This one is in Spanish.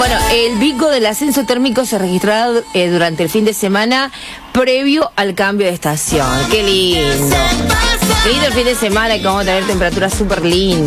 Bueno, el pico del ascenso térmico se registrará durante el fin de semana previo al cambio de estación. ¡Qué lindo! Qué lindo el fin de semana, que vamos a tener temperaturas súper lindas.